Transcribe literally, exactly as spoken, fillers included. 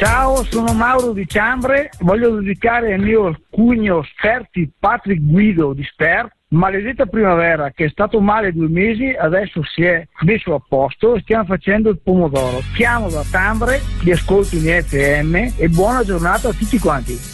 Ciao, sono Mauro di Ciambre, voglio dedicare al mio cugno Sperti Patrick Guido di Sper. Maledetta primavera, che è stato male due mesi, adesso si è messo a posto e stiamo facendo il pomodoro. Chiamo da Tambre, vi ascolto in F M e buona giornata a tutti quanti.